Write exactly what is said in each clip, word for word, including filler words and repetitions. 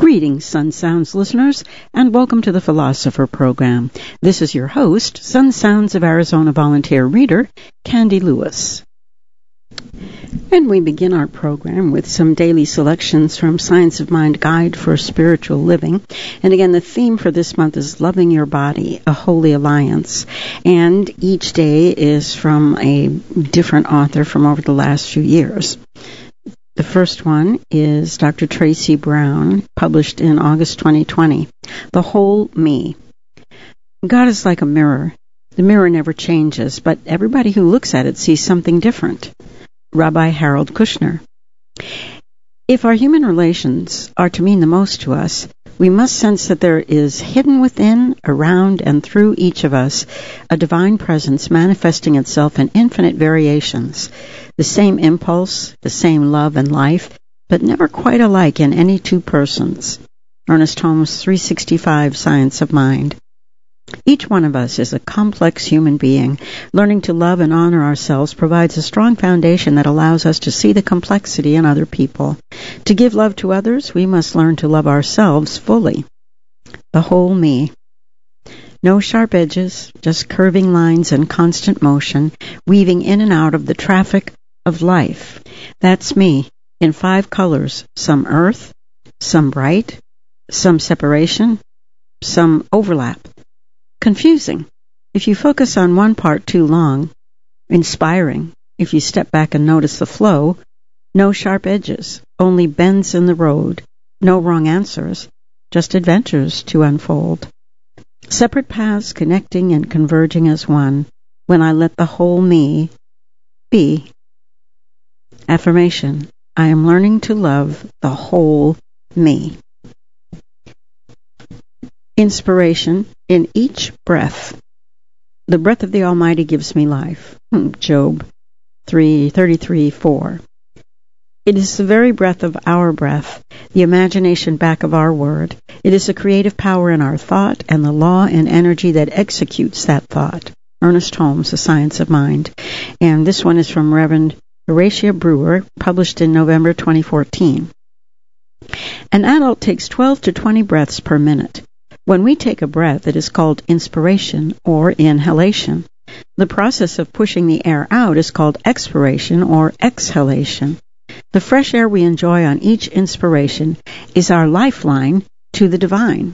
Greetings, Sun Sounds listeners, and welcome to the Philosopher Program. This is your host, Sun Sounds of Arizona volunteer reader, Candy Lewis. And we begin our program with some daily selections from Science of Mind Guide for Spiritual Living. And again, the theme for this month is Loving Your Body, a Holy Alliance. And each day is from a different author from over the last few years. The first one is Doctor Tracy Brown, published in August twenty twenty. The Whole Me. God is like a mirror. The mirror never changes, but everybody who looks at it sees something different. Rabbi Harold Kushner. If our human relations are to mean the most to us, we must sense that there is hidden within, around, and through each of us a divine presence manifesting itself in infinite variations. The same impulse, the same love and life, but never quite alike in any two persons. Ernest Holmes, three sixty-five, Science of Mind. Each one of us is a complex human being. Learning to love and honor ourselves provides a strong foundation that allows us to see the complexity in other people. To give love to others, we must learn to love ourselves fully. The whole me. No sharp edges, just curving lines and constant motion, weaving in and out of the traffic of life. That's me, in five colors, some earth, some bright, some separation, some overlap. Confusing if you focus on one part too long. Inspiring if you step back and notice the flow. No sharp edges, only bends in the road. No wrong answers, just adventures to unfold. Separate paths connecting and converging as one when I let the whole me be. Affirmation. I am learning to love the whole me. Inspiration. In each breath. The breath of the Almighty gives me life. Job three thirty-three four. It is the very breath of our breath, the imagination back of our word. It is the creative power in our thought and the law and energy that executes that thought. Ernest Holmes, The Science of Mind. And this one is from Reverend Horatia Brewer, published in November twenty fourteen. An adult takes twelve to twenty breaths per minute. When we take a breath, it is called inspiration or inhalation. The process of pushing the air out is called expiration or exhalation. The fresh air we enjoy on each inspiration is our lifeline to the divine.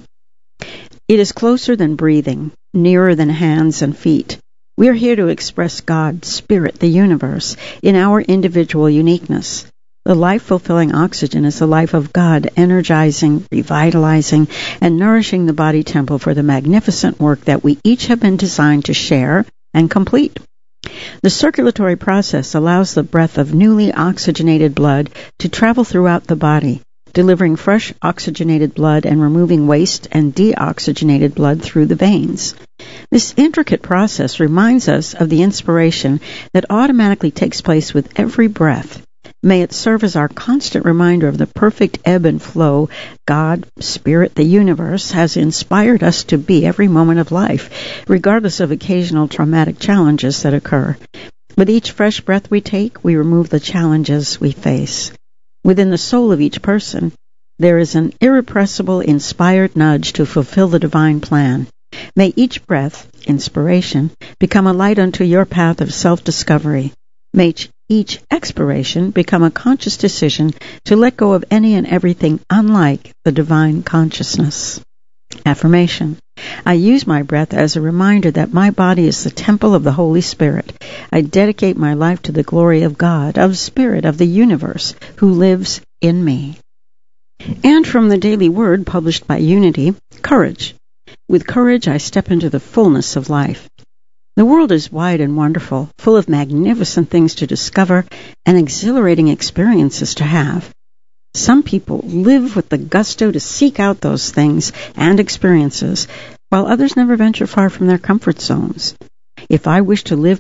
It is closer than breathing, nearer than hands and feet. We are here to express God, Spirit, the universe, in our individual uniqueness. The life-fulfilling oxygen is the life of God, energizing, revitalizing, and nourishing the body temple for the magnificent work that we each have been designed to share and complete. The circulatory process allows the breath of newly oxygenated blood to travel throughout the body, delivering fresh oxygenated blood and removing waste and deoxygenated blood through the veins. This intricate process reminds us of the inspiration that automatically takes place with every breath. May it serve as our constant reminder of the perfect ebb and flow God, Spirit, the universe, has inspired us to be every moment of life, regardless of occasional traumatic challenges that occur. With each fresh breath we take, we remove the challenges we face. Within the soul of each person, there is an irrepressible, inspired nudge to fulfill the divine plan. May each breath, inspiration, become a light unto your path of self-discovery. May each expiration become a conscious decision to let go of any and everything unlike the divine consciousness. Affirmation. I use my breath as a reminder that my body is the temple of the Holy Spirit. I dedicate my life to the glory of God, of Spirit, of the universe, who lives in me. And from the Daily Word, published by Unity, courage. With courage, I step into the fullness of life. The world is wide and wonderful, full of magnificent things to discover and exhilarating experiences to have. Some people live with the gusto to seek out those things and experiences, while others never venture far from their comfort zones. If I wish to live